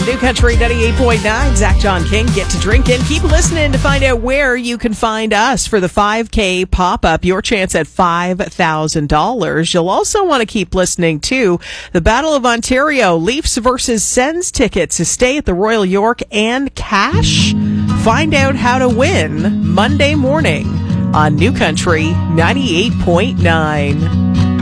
New Country 98.9, Zach John King, Get to Drinking. Keep listening to find out where you can find us for the 5K pop-up, your chance at $5,000. You'll also want to keep listening to the Battle of Ontario, Leafs versus Sens tickets to stay at the Royal York and cash. Find out how to win Monday morning on New Country 98.9.